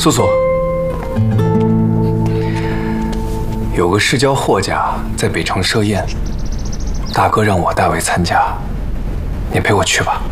素素，有个世交霍家在北城设宴，大哥让我代为参加，你陪我去吧。